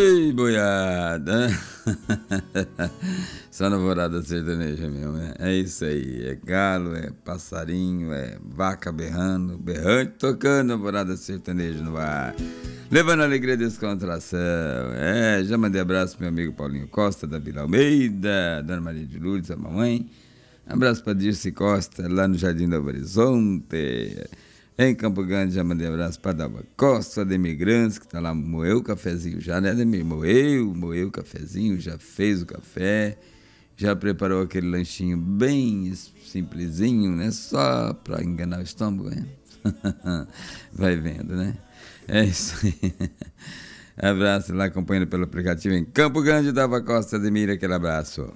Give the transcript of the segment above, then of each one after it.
Ei, boiada! Só na vorada sertaneja mesmo, né? É isso aí, é galo, é passarinho, é vaca berrando, berrante tocando a vorada sertaneja no ar. Levando alegria e descontração. Já mandei abraço pro meu amigo Paulinho Costa, da Vila Almeida, Dona Maria de Lourdes, a mamãe. Abraço pra Dirce Costa, lá no Jardim do Horizonte. Em Campo Grande, já mandei abraço para Dalva Costa, Ademir Grandes, que tá lá, moeu o cafezinho já, né, Ademir? Moeu o cafezinho, já fez o café, já preparou aquele lanchinho bem simplesinho, né? Só para enganar o estômago, né? Vai vendo, né? É isso aí. Abraço lá, acompanhando pelo aplicativo em Campo Grande, Dalva Costa, Ademir, aquele abraço.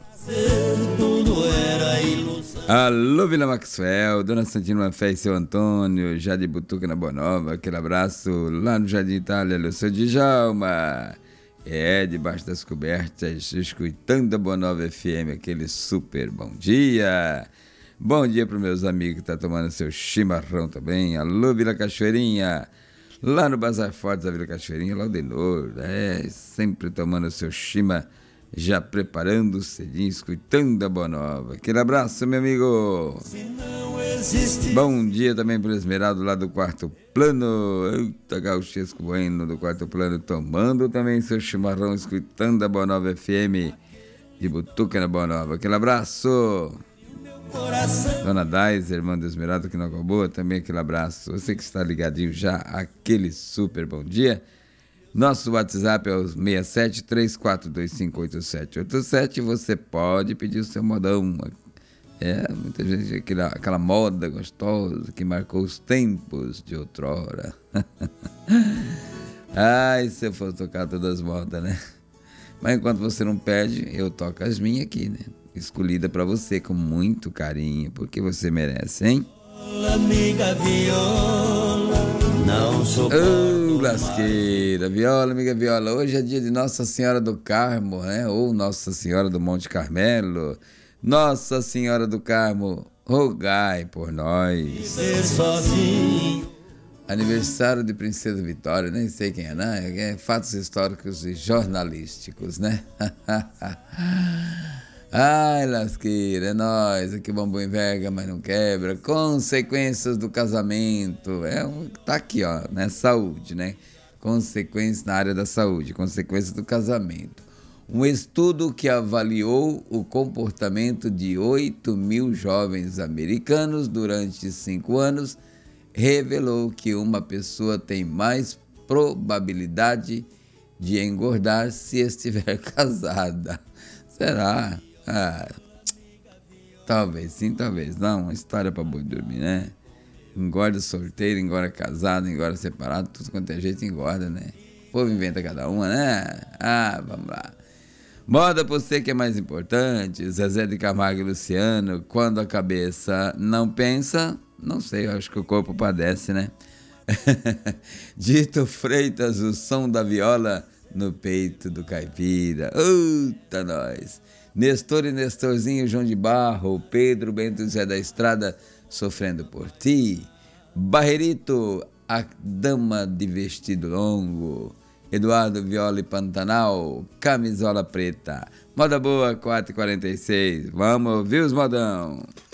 Alô, Vila Maxwell, Dona Santina Fé e seu Antônio, já de Butuca na Boa Nova, aquele abraço lá no Jardim Itália, o seu Djalma. Debaixo das cobertas, escutando a Boa Nova FM, aquele super bom dia. Bom dia para os meus amigos que estão tomando seu chimarrão também. Alô, Vila Cachoeirinha, lá no Bazar Forte da Vila Cachoeirinha, lá o Denor, sempre tomando seu chima, já preparando cedinho, escutando a Boa Nova. Aquele abraço, meu amigo. Bom dia também para o Esmeraldo lá do Quarto Plano. Eita, Gauchesco Bueno do Quarto Plano, tomando também seu chimarrão, escutando a Boa Nova FM de Butuca na Boa Nova. Aquele abraço. Dona Dais, irmã do Esmeraldo, que não acabou, também aquele abraço. Você que está ligadinho já, aquele super bom dia. Nosso WhatsApp é o 6734258787. Você pode pedir o seu modão. Muita gente, aquela moda gostosa que marcou os tempos de outrora. Ai, se eu for tocar todas as modas, né? Mas enquanto você não pede, eu toco as minhas aqui, né? Escolhida pra você com muito carinho, porque você merece, hein? Amiga viola, não sou lasqueira, viola, amiga viola. Hoje é dia de Nossa Senhora do Carmo, né? Ou Nossa Senhora do Monte Carmelo. Nossa Senhora do Carmo, rogai por nós. Aniversário de Princesa Vitória, nem sei quem é, né? Fatos históricos e jornalísticos, né? Ai, lasqueira, é nóis, aqui bambu enverga, mas não quebra. Consequências do casamento, tá aqui, ó, né? Saúde, né? Consequências na área da saúde, consequências do casamento. Um estudo que avaliou o comportamento de 8.000 jovens americanos durante 5 anos revelou que uma pessoa tem mais probabilidade de engordar se estiver casada. Será? Talvez sim, talvez não. Uma história para boi dormir, né? Engorda solteiro, engorda casado, engorda separado, tudo quanto é jeito engorda, né? O povo inventa cada uma, né? Vamos lá. Moda pra você que é mais importante. Zezé de Camargo e Luciano. Quando a cabeça não pensa, não sei, eu acho que o corpo padece, né? Dito Freitas, o som da viola no peito do caipira. Eita, nós! Nestor e Nestorzinho, João de Barro, Pedro Bento Zé da Estrada, sofrendo por ti. Barreirito, a dama de vestido longo. Eduardo Viola e Pantanal, camisola preta. Moda boa, 4h46. Vamos ouvir os modão.